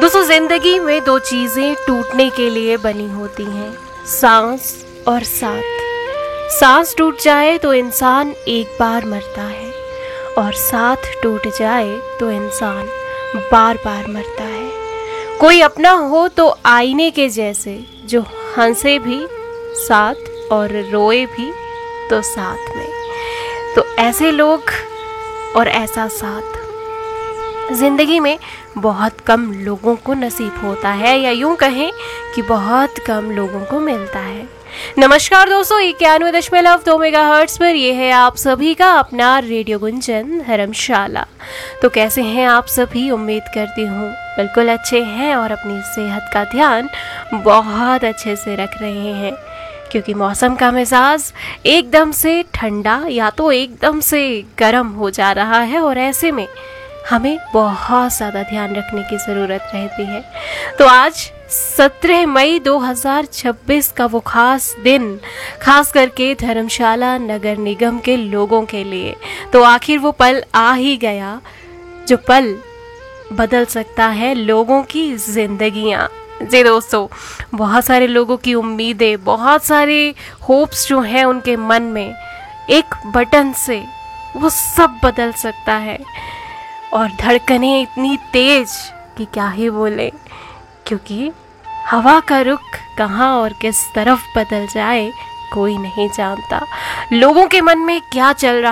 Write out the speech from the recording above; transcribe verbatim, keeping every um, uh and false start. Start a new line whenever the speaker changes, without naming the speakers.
दोस्तों, जिंदगी में दो चीजें टूटने के लिए बनी होती हैं, सांस और साथ। सांस टूट जाए तो इंसान एक बार मरता है और साथ टूट जाए तो इंसान बार बार मरता है। कोई अपना हो तो आईने के जैसे, जो हंसे भी साथ और रोए भी तो साथ में। तो ऐसे लोग और ऐसा साथ जिंदगी में बहुत कम लोगों को नसीब होता है, या यूं कहें कि बहुत कम लोगों को मिलता है। नमस्कार दोस्तों, इक्यानवे दशमलव दो मेगा हर्ट्ज पर ये है आप सभी का अपना रेडियो गुंजन धर्मशाला। तो कैसे हैं आप सभी? उम्मीद करती हूँ बिल्कुल अच्छे हैं और अपनी सेहत का ध्यान बहुत अच्छे से रख रहे हैं, क्योंकि मौसम का मिजाज एकदम से ठंडा या तो एकदम से गर्म हो जा रहा है और ऐसे में हमें बहुत ज़्यादा ध्यान रखने की ज़रूरत रहती है। तो आज सत्रह मई दो हज़ार छब्बीस का वो खास दिन, खास करके धर्मशाला नगर निगम के लोगों के लिए, तो आखिर वो पल आ ही गया जो पल बदल सकता है लोगों की जिंदगियाँ। जी दोस्तों, बहुत सारे लोगों की उम्मीदें, बहुत सारे होप्स जो हैं उनके मन में, एक बटन से वो सब बदल सकता है। और धड़कनें इतनी तेज कि क्या ही बोले, क्योंकि हवा का रुख कहाँ और किस तरफ बदल जाए कोई नहीं जानता। लोगों के मन में क्या चल रहा